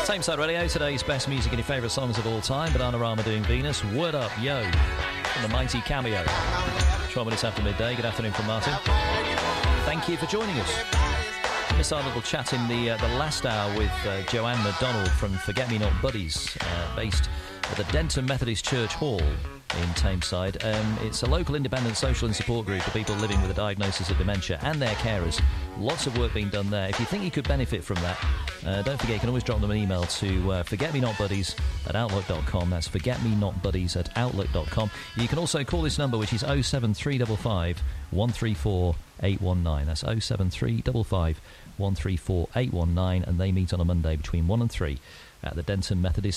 Tameside Radio, today's best music and your favourite songs of all time. Bananarama doing Venus. Word Up, Yo, from the mighty Cameo. 12 minutes after midday. Good afternoon from Martin. Thank you for joining us. Missed our little chat in the last hour with Joanne McDonald from Forget Me Not Buddies, based at the Denton Methodist Church Hall in Tameside. It's a local independent social and support group for people living with a diagnosis of dementia and their carers. Lots of work being done there. If you think you could benefit from that, don't forget you can always drop them an email to forgetmenotbuddies@outlook.com. That's forgetmenotbuddies@outlook.com. You can also call this number, which is 07355 134 819. That's 07355 134 819, and they meet on a Monday between 1 and 3 at the Denton Methodist